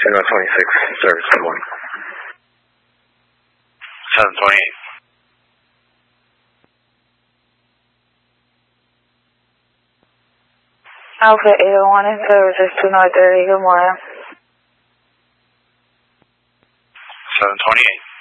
Tango 26, service, good morning. 728. Alpha 801 in services to North 30, good morning. 728.